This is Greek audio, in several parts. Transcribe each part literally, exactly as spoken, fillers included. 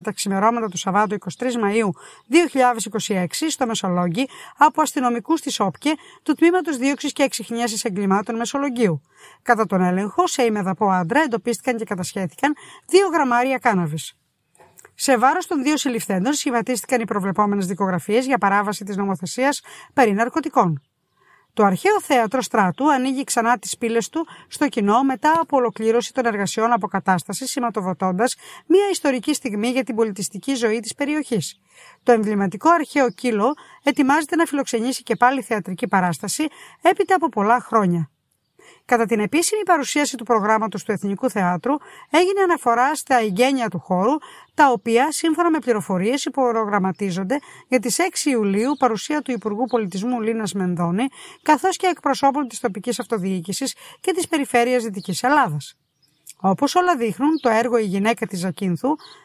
τα ξημερώματα του Σαββάτου εικοστή τρίτη Μαΐου δύο χιλιάδες είκοσι έξι στο Μεσολόγγι από αστυνομικούς της ΟΠΚΕ του Τμήματος Δίωξης και Εξιχνίασης Εγκλημάτων Μεσολογγίου. Κατά τον έλεγχο, σε ημεδαπό άντρα εντοπίστηκαν και κατασχέθηκαν δύο γραμμάρια κάναβης. Σε βάρος των δύο συλληφθέντων σχηματίστηκαν οι προβλεπόμενες δικογραφίες για παράβαση της νομοθεσίας περί ναρκωτικών. Το αρχαίο θέατρο Στράτου ανοίγει ξανά τις πύλες του στο κοινό μετά από ολοκλήρωση των εργασιών αποκατάστασης, σηματοδοτώντας μια ιστορική στιγμή για την πολιτιστική ζωή της περιοχής. Το εμβληματικό αρχαίο Κύλο ετοιμάζεται να φιλοξενήσει και πάλι θεατρική παράσταση έπειτα από πολλά χρόνια. Κατά την επίσημη παρουσίαση του προγράμματος του Εθνικού Θεάτρου έγινε αναφορά στα εγγένεια του χώρου, τα οποία σύμφωνα με πληροφορίες υπορογραμματίζονται για τις έξι Ιουλίου παρουσία του Υπουργού Πολιτισμού Λίνας Μενδώνη, καθώς και εκπροσώπων της τοπικής αυτοδιοίκησης και της περιφέρειας Δυτικής Ελλάδας. Όπως όλα δείχνουν, το έργο «Η γυναίκα της Ζακίνθου»,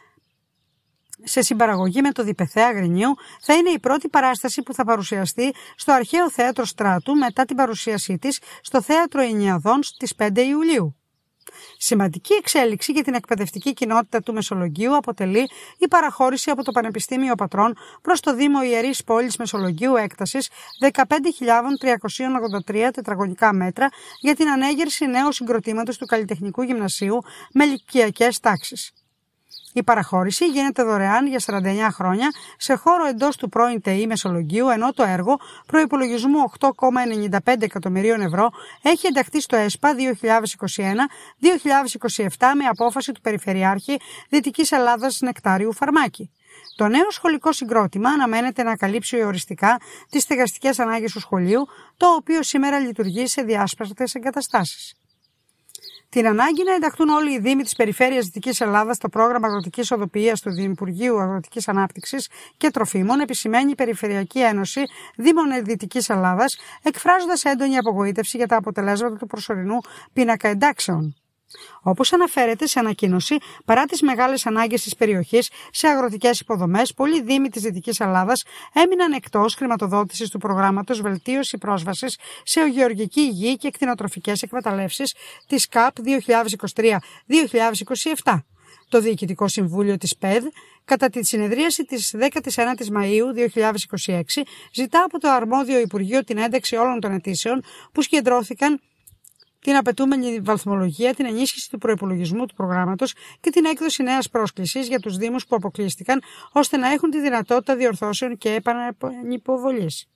σε συμπαραγωγή με το Διπεθέα Αγρινίου, θα είναι η πρώτη παράσταση που θα παρουσιαστεί στο αρχαίο θέατρο Στράτου μετά την παρουσίασή της στο θέατρο Ενιαδών στις πέντε Ιουλίου. Σημαντική εξέλιξη για την εκπαιδευτική κοινότητα του Μεσολογγίου αποτελεί η παραχώρηση από το Πανεπιστήμιο Πατρών προς το Δήμο Ιερής Πόλης Μεσολογγίου έκτασης δεκαπέντε χιλιάδες τριακόσια ογδόντα τρία τετραγωνικά μέτρα για την ανέγερση νέου συγκροτήματος του Καλλιτεχνικού Γυμνασίου με ηλικιακές τάξεις. Η παραχώρηση γίνεται δωρεάν για σαράντα εννέα χρόνια σε χώρο εντός του πρώην ΤΕΗ Μεσολογγίου, ενώ το έργο προϋπολογισμού οκτώ κόμμα ενενήντα πέντε εκατομμυρίων ευρώ έχει ενταχθεί στο ΕΣΠΑ δύο χιλιάδες είκοσι ένα δύο χιλιάδες είκοσι επτά με απόφαση του Περιφερειάρχη Δυτικής Ελλάδας Νεκτάριου Φαρμάκη. Το νέο σχολικό συγκρότημα αναμένεται να καλύψει οριστικά τις στεγαστικές ανάγκες του σχολείου, το οποίο σήμερα λειτουργεί σε διάσπαρτες εγκαταστάσεις. Την ανάγκη να ενταχθούν όλοι οι Δήμοι της Περιφέρειας Δυτικής Ελλάδας στο πρόγραμμα Αγροτικής Οδοποιίας του Διυπουργείου Αγροτικής Ανάπτυξης και Τροφίμων επισημαίνει η Περιφερειακή Ένωση Δήμων Δυτικής Ελλάδας, εκφράζοντας έντονη απογοήτευση για τα αποτελέσματα του προσωρινού πίνακα εντάξεων. Όπως αναφέρεται σε ανακοίνωση, παρά τις μεγάλες ανάγκες της περιοχής σε αγροτικές υποδομές, πολλοί δήμοι της Δυτικής Ελλάδας έμειναν εκτός χρηματοδότησης του προγράμματος Βελτίωση πρόσβασης σε γεωργική υγεία και κτηνοτροφικές εκμεταλλεύσεις της ΚΑΠ δύο χιλιάδες είκοσι τρία δύο χιλιάδες είκοσι επτά. Το Διοικητικό Συμβούλιο της ΠΕΔ, κατά τη συνεδρίαση της δέκατης ένατης Μαΐου δύο χιλιάδες είκοσι έξι, ζητά από το αρμόδιο Υπουργείο την ένταξη όλων των αιτήσεων που συγκεντρώθηκαν την απαιτούμενη βαθμολογία, την ενίσχυση του προϋπολογισμού του προγράμματος και την έκδοση νέας πρόσκλησης για τους Δήμους που αποκλείστηκαν, ώστε να έχουν τη δυνατότητα διορθώσεων και επανυποβολής.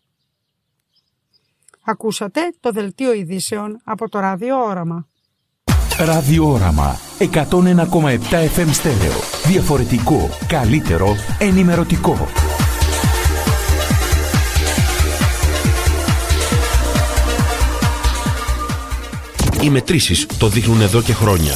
Ακούσατε το δελτίο ειδήσεων από το Ράδιο Όραμα. Ράδιο Όραμα εκατόν ένα κόμμα επτά εφ εμ στέρεο. Διαφορετικό, καλύτερο, ενημερωτικό. Οι μετρήσεις το δείχνουν εδώ και χρόνια.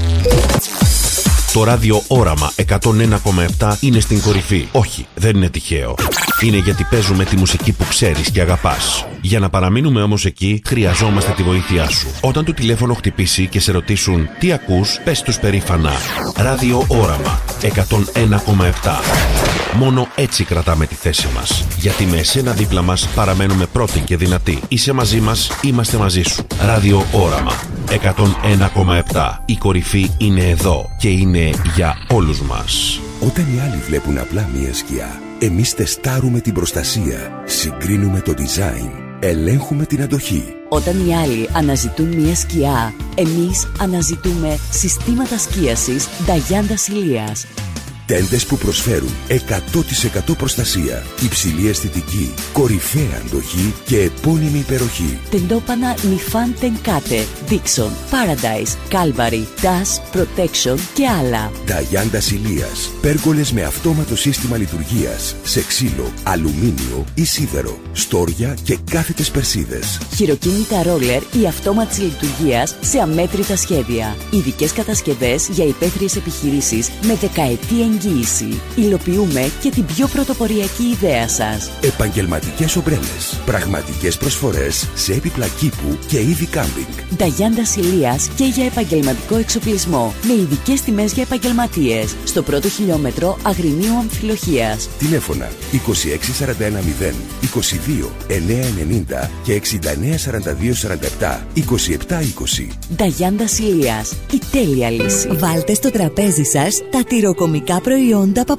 Το Ράδιο Όραμα εκατόν ένα κόμμα επτά είναι στην κορυφή. Όχι, δεν είναι τυχαίο. Είναι γιατί παίζουμε τη μουσική που ξέρεις και αγαπάς. Για να παραμείνουμε όμως εκεί, χρειαζόμαστε τη βοήθειά σου. Όταν το τηλέφωνο χτυπήσει και σε ρωτήσουν τι ακούς, πες τους περήφανα Ράδιο Όραμα εκατόν ένα κόμμα επτά. Μόνο έτσι κρατάμε τη θέση μας. Γιατί με εσένα δίπλα μας παραμένουμε πρώτοι και δυνατοί. Είσαι μαζί μας, είμαστε μαζί σου. Ράδιο Όραμα εκατόν ένα κόμμα επτά. Η κορυφή είναι εδώ και είναι για όλους μας. Όταν οι άλλοι βλέπουν απλά μία σκιά, εμείς τεστάρουμε την προστασία, συγκρίνουμε το design, ελέγχουμε την αντοχή. Όταν οι άλλοι αναζητούν μία σκιά, εμείς αναζητούμε συστήματα σκίασης Νταγιάντα Ηλίας. Τέντες που προσφέρουν εκατό τοις εκατό προστασία, υψηλή αισθητική, κορυφαία αντοχή και επώνυμη υπεροχή. Τεντόπανα Νιφάν Τενκάτε, Dixon, Paradise, Calvary, Dash, Protection και άλλα. Νταγιάντα Ηλίας. Πέργολες με αυτόματο σύστημα λειτουργίας, σε ξύλο, αλουμίνιο ή σίδερο, στόρια και κάθετες περσίδες. Χειροκίνητα ρόλερ ή αυτόματης λειτουργίας σε αμέτρητα σχέδια. Ειδικές κατασκευές για υπαίθριες επιχειρήσεις με δεκαετή εγγύηση. Υλοποιούμε και την πιο πρωτοποριακή ιδέα σας. Επαγγελματικές ομπρέλες. Πραγματικές προσφορές σε έπιπλα κήπου και είδη κάμπινγκ. Νταγιάντα Ηλίας και για επαγγελματικό εξοπλισμό. Με ειδικές τιμές για επαγγελματίες. Στο πρώτο χιλιόμετρο Αγρινίου Αμφιλοχίας. Τηλέφωνα είκοσι έξι σαράντα ένα μηδέν, είκοσι δύο εννιακόσια ενενήντα και εξήντα εννέα σαράντα δύο σαράντα επτά είκοσι επτά είκοσι. Νταγιάντα Ηλίας. Η τέλεια λύση. Βάλτε στο τραπέζι σας τα τυροκομικά προϊόντα